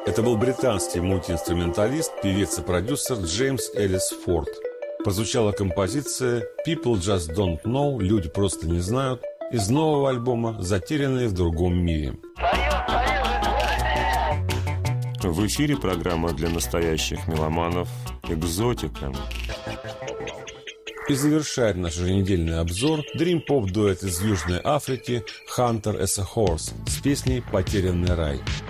Это был британский мультиинструменталист, певец и продюсер Джеймс Эллис Форд. Прозвучала композиция «People Just Don't Know», «Люди просто не знают» из нового альбома «Затерянные в другом мире». В эфире программа для настоящих меломанов «Экзотика». И завершает наш еженедельный обзор дрим-поп-дуэт из Южной Африки «Hunter as a Horse» с песней «Потерянный рай».